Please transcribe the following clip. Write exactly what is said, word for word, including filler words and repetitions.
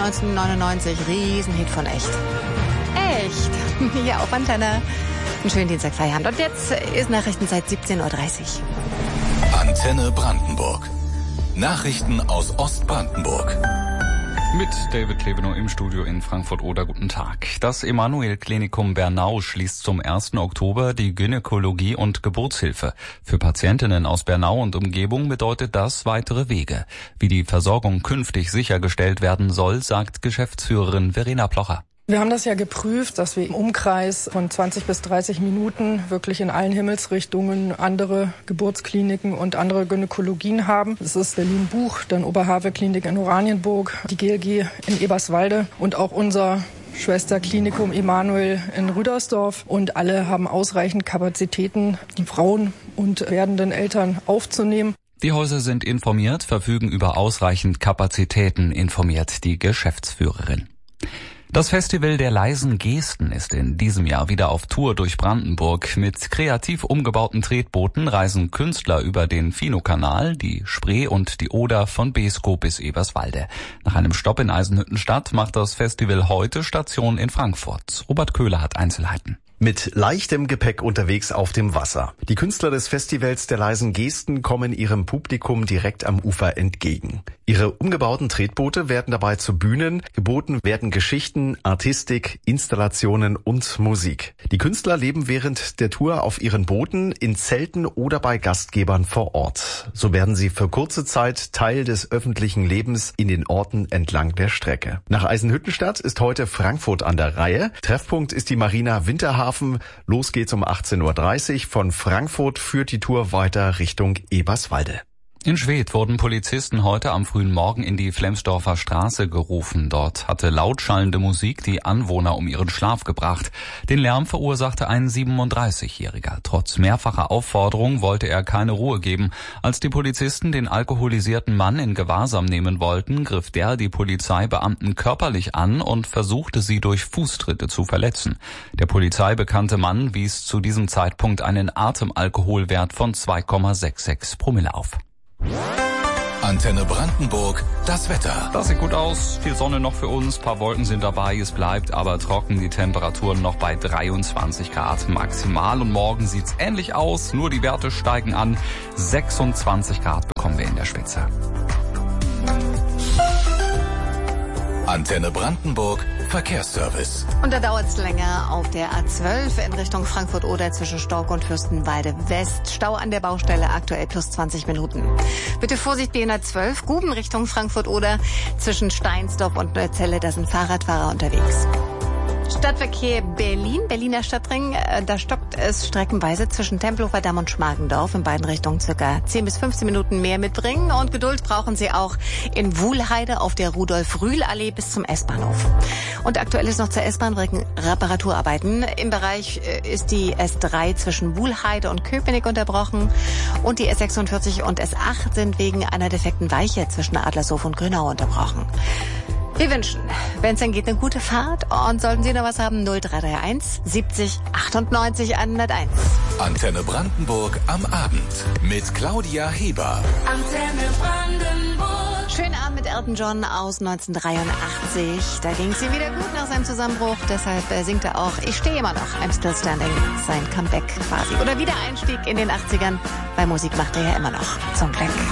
neunzehnhundertneunundneunzig, Riesenhit von Echt. Echt? Hier auf Antenne. Einen schönen Dienstag, Feierabend. Und jetzt ist Nachrichtenzeit siebzehn Uhr dreißig. Antenne Brandenburg. Nachrichten aus Ostbrandenburg. Mit David Klebenow im Studio in Frankfurt-Oder. Guten Tag. Das Emanuel-Klinikum Bernau schließt zum ersten Oktober die Gynäkologie und Geburtshilfe. Für Patientinnen aus Bernau und Umgebung bedeutet das weitere Wege. Wie die Versorgung künftig sichergestellt werden soll, sagt Geschäftsführerin Verena Plocher. Wir haben das ja geprüft, dass wir im Umkreis von zwanzig bis dreißig Minuten wirklich in allen Himmelsrichtungen andere Geburtskliniken und andere Gynäkologien haben. Das ist Berlin-Buch, dann Oberhavel-Klinik in Oranienburg, die G L G in Eberswalde und auch unser Schwesterklinikum Emanuel in Rüdersdorf. Und alle haben ausreichend Kapazitäten, die Frauen und werdenden Eltern aufzunehmen. Die Häuser sind informiert, verfügen über ausreichend Kapazitäten, informiert die Geschäftsführerin. Das Festival der leisen Gesten ist in diesem Jahr wieder auf Tour durch Brandenburg. Mit kreativ umgebauten Tretbooten reisen Künstler über den Finokanal, die Spree und die Oder von Beeskow bis Eberswalde. Nach einem Stopp in Eisenhüttenstadt macht das Festival heute Station in Frankfurt. Robert Köhler hat Einzelheiten. Mit leichtem Gepäck unterwegs auf dem Wasser. Die Künstler des Festivals der leisen Gesten kommen ihrem Publikum direkt am Ufer entgegen. Ihre umgebauten Tretboote werden dabei zu Bühnen, geboten werden Geschichten, Artistik, Installationen und Musik. Die Künstler leben während der Tour auf ihren Booten, in Zelten oder bei Gastgebern vor Ort. So werden sie für kurze Zeit Teil des öffentlichen Lebens in den Orten entlang der Strecke. Nach Eisenhüttenstadt ist heute Frankfurt an der Reihe. Treffpunkt ist die Marina Winterhafen. Los geht's um achtzehn Uhr dreißig. Von Frankfurt führt die Tour weiter Richtung Eberswalde. In Schwedt wurden Polizisten heute am frühen Morgen in die Flemsdorfer Straße gerufen. Dort hatte lautschallende Musik die Anwohner um ihren Schlaf gebracht. Den Lärm verursachte ein siebenunddreißigjähriger. Trotz mehrfacher Aufforderung wollte er keine Ruhe geben. Als die Polizisten den alkoholisierten Mann in Gewahrsam nehmen wollten, griff der die Polizeibeamten körperlich an und versuchte sie durch Fußtritte zu verletzen. Der polizeibekannte Mann wies zu diesem Zeitpunkt einen Atemalkoholwert von zwei Komma sechsundsechzig Promille auf. Antenne Brandenburg, das Wetter. Das sieht gut aus. Viel Sonne noch für uns. Paar Wolken sind dabei. Es bleibt aber trocken. Die Temperaturen noch bei dreiundzwanzig Grad maximal. Und morgen sieht's ähnlich aus. Nur die Werte steigen an. sechsundzwanzig Grad bekommen wir in der Spitze. Antenne Brandenburg, Verkehrsservice. Und da dauert es länger auf der A zwölf in Richtung Frankfurt-Oder zwischen Stork und Fürstenwalde West. Stau an der Baustelle, aktuell plus zwanzig Minuten. Bitte Vorsicht, B hundertzwölf, Guben Richtung Frankfurt-Oder zwischen Steinsdorf und Neuzelle, da sind Fahrradfahrer unterwegs. Stadtverkehr Berlin, Berliner Stadtring, da stockt es streckenweise zwischen Tempelhofer Damm und Schmargendorf, in beiden Richtungen circa zehn bis fünfzehn Minuten mehr mitbringen. Und Geduld brauchen Sie auch in Wuhlheide auf der Rudolf-Rühl-Allee bis zum S-Bahnhof. Und aktuell ist noch zur S-Bahn Reparaturarbeiten. Im Bereich ist die S drei zwischen Wuhlheide und Köpenick unterbrochen und die S sechsundvierzig und S acht sind wegen einer defekten Weiche zwischen Adlershof und Grünau unterbrochen. Wir wünschen, wenn es dann geht, eine gute Fahrt. Und sollten Sie noch was haben, null drei drei eins siebzig achtundneunzig hunderteins. Antenne Brandenburg am Abend mit Claudia Heber. Antenne Brandenburg. Schönen Abend mit Elton John aus neunzehnhundertdreiundachtzig. Da ging es ihm wieder gut nach seinem Zusammenbruch. Deshalb singt er auch Ich stehe immer noch, I'm Still Standing. Sein Comeback quasi. Oder Wiedereinstieg in den achtzigern. Weil Musik macht er ja immer noch. Zum Glück.